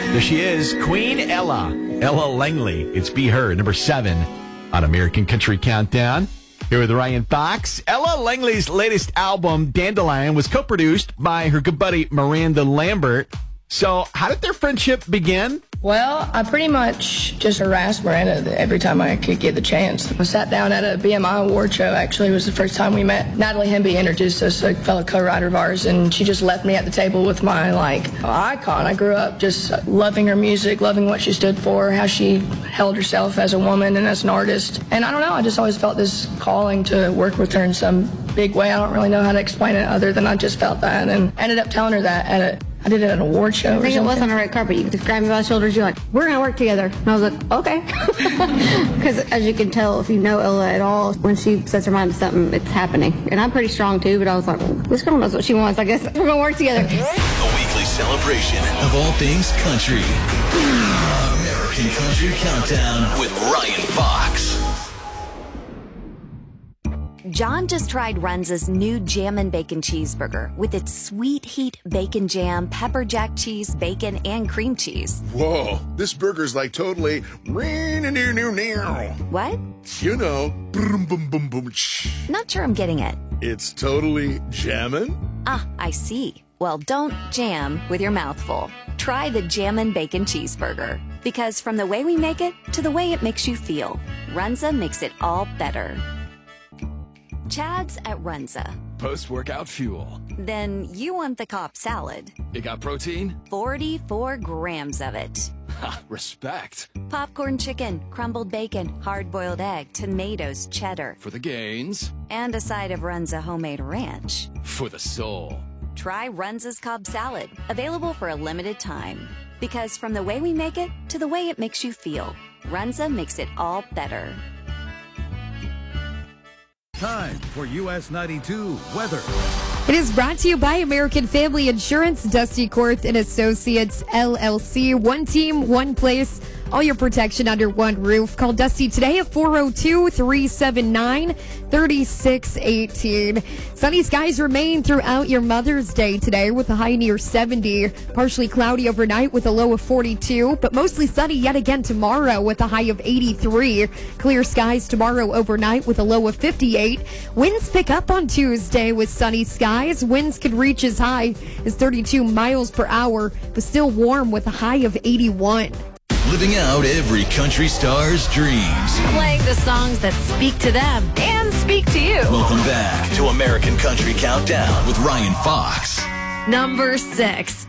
There she is, Queen Ella Langley. It's Be Her, number 7 on American Country Countdown. Here with Ryan Fox. Ella Langley's latest album, Dandelion, was co-produced by her good buddy Miranda Lambert. So how did their friendship begin? Well, I pretty much just harassed Miranda every time I could get the chance. I sat down at a BMI award show, actually. It was the first time we met. Natalie Hemby introduced us, a fellow co-writer of ours, and she just left me at the table with my, icon. I grew up just loving her music, loving what she stood for, how she held herself as a woman and as an artist. And I don't know, I just always felt this calling to work with her in some big way. I don't really know how to explain it other than I just felt that, and ended up telling her that I did it at an award show. I think it was on a red carpet. You just grabbed me by the shoulders. You're like, we're going to work together. And I was like, okay. Because as you can tell, if you know Ella at all, when she sets her mind to something, it's happening. And I'm pretty strong too, but I was like, well, this girl knows what she wants. I guess we're going to work together. A weekly celebration of all things country. American Country Countdown with Ryan Fox. John just tried Runza's new Jammin' Bacon Cheeseburger with its sweet heat bacon jam, pepper jack cheese, bacon, and cream cheese. Whoa, this burger's like totally... What? You know, boom, boom, boom, boom. Not sure I'm getting it. It's totally jammin'? Ah, I see. Well, don't jam with your mouth full. Try the Jammin' Bacon Cheeseburger. Because from the way we make it to the way it makes you feel, Runza makes it all better. Chad's at Runza. Post-workout fuel. Then you want the Cobb salad. It got protein? 44 grams of it. Ha, respect. Popcorn chicken, crumbled bacon, hard-boiled egg, tomatoes, cheddar. For the gains. And a side of Runza homemade ranch. For the soul. Try Runza's Cobb salad. Available for a limited time. Because from the way we make it to the way it makes you feel, Runza makes it all better. Time for US 92 weather. It is brought to you by American Family Insurance, Dusty Korth and Associates, LLC. One team, one place, all your protection under one roof. Call Dusty today at 402-379-3618. Sunny skies remain throughout your Mother's Day today with a high near 70. Partially cloudy overnight with a low of 42, but mostly sunny yet again tomorrow with a high of 83. Clear skies tomorrow overnight with a low of 58. Winds pick up on Tuesday with sunny skies. Winds could reach as high as 32 miles per hour, but still warm with a high of 81. Living out every country star's dreams. Playing the songs that speak to them and speak to you. Welcome back to American Country Countdown with Ryan Fox. Number 6.